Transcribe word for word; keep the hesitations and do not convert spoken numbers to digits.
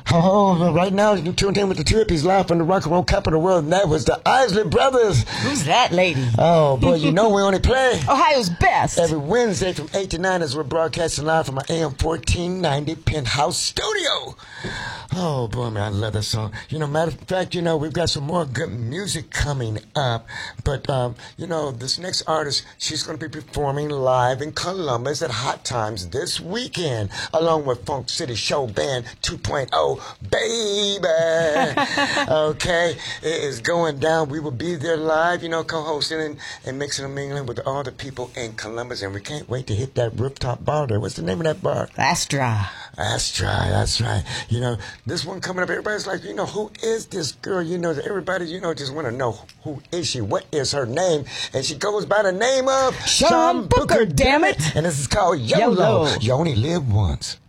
Oh, right now you tuned in with the Trippies live from the rock and roll capital of the world, and that was the Isley Brothers. Who's that lady? Oh, boy, you know we only play Ohio's best. every Wednesday from eight to nine as we're broadcasting live from our A M fourteen ninety Penthouse studio. Oh, boy, man, I love that song. You know, matter of fact, you know, we've got some more good music coming up. But, um, you know, this next artist, she's going to be performing live in Columbus at Hot Times this weekend, along with Funk City Show Band two point oh, baby. Okay, it is going down. We will be there live, you know, co-hosting and, and mixing and mingling with all the people in Columbus. And we can't wait to hit that rooftop bar there. What's the name of that bar? Astra. Astra, that's right. You know, this one coming up, everybody's like, you know, who is this girl? You know, everybody, you know, just want to know who is she? What is her name? And she goes by the name of Sean Booker, damn it. And this is called YOLO. YOLO. You only live once.